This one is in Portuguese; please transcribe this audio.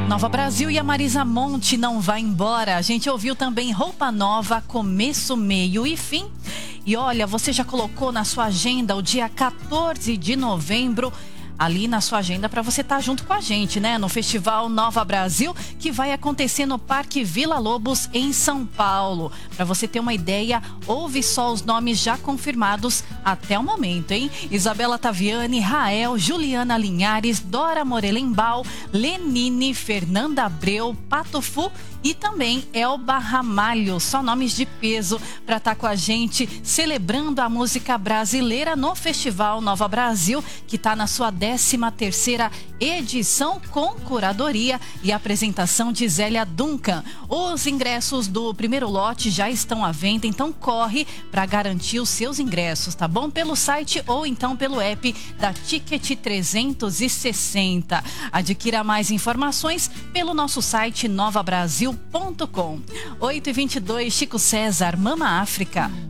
Nova Brasil e a Marisa Monte não vai embora. A gente ouviu também Roupa Nova, começo, meio e fim. E olha, você já colocou na sua agenda o dia 14 de novembro ali na sua agenda para você estar junto com a gente, né? No Festival Nova Brasil, que vai acontecer no Parque Vila Lobos, em São Paulo. Para você ter uma ideia, ouve só os nomes já confirmados até o momento, hein? Isabela Taviani, Rael, Juliana Linhares, Dora Morelembal, Lenine, Fernanda Abreu, Patofu e também Elba Ramalho. Só nomes de peso para estar com a gente celebrando a música brasileira no Festival Nova Brasil, que está na sua 13ª edição, com curadoria e apresentação de Zélia Duncan. Os ingressos do primeiro lote já estão à venda, então corre para garantir os seus ingressos, tá bom? Pelo site ou então pelo app da Ticket 360. Adquira mais informações pelo nosso site novabrasil.com. 8h22, Chico César, Mama África.